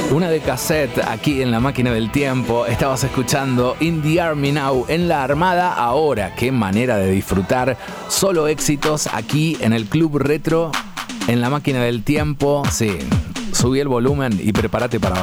Una de cassette aquí en la máquina del tiempo. Estabas escuchando In the Army Now, en la Armada ahora. Qué manera de disfrutar solo éxitos aquí en el Club Retro, en la máquina del tiempo. Sí, subí el volumen y prepárate para bailar.